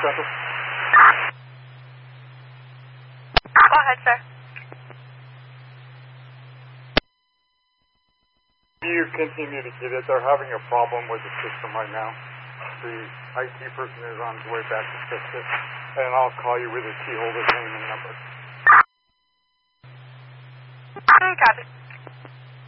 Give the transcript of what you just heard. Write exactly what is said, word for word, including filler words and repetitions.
Central. Go ahead, sir. You continue to get it. They're having a problem with the system right now. The I T person is on his way back to fix it, and I'll call you with a key holder's name and number. Copy.